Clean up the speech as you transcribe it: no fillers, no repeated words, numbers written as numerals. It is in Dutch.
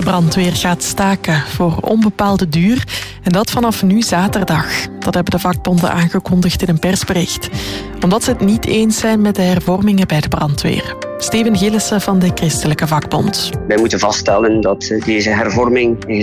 De brandweer gaat staken voor onbepaalde duur en dat vanaf nu zaterdag. Dat hebben de vakbonden aangekondigd in een persbericht. Omdat ze het niet eens zijn met de hervormingen bij de brandweer. Steven Gillissen van de Christelijke Vakbond. Wij moeten vaststellen dat deze hervorming